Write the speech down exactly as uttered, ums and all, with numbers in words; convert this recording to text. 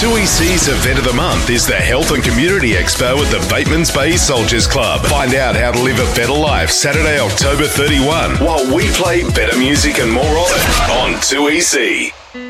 two E C's event of the month is the Health and Community Expo at the Bateman's Bay Soldiers Club. Find out how to live a better life Saturday, October thirty-first, while we play better music and more of it on two E C.